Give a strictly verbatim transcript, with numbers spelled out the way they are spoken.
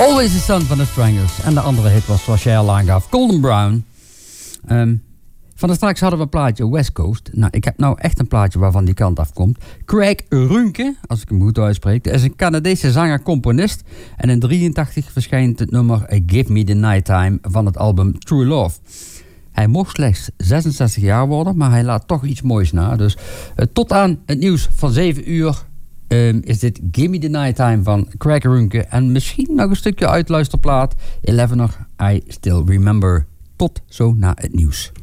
Always the Sun van de Stranglers. En de andere hit was, zoals jij al aangaf, Golden Brown. Um, van de straks hadden we een plaatje West Coast. Nou, ik heb nou echt een plaatje waarvan die kant afkomt. Craig Runke, als ik hem goed uitspreek, is een Canadese zanger-componist. En in drieëntachtig verschijnt het nummer Give Me the Nighttime van het album True Love. Hij mocht slechts zesenzestig jaar worden, maar hij laat toch iets moois na. Dus uh, tot aan het nieuws van zeven uur um, is dit Give Me the Nighttime van Craig Runke. En misschien nog een stukje uitluisterplaat. Elevener, I Still Remember. Tot zo na het nieuws.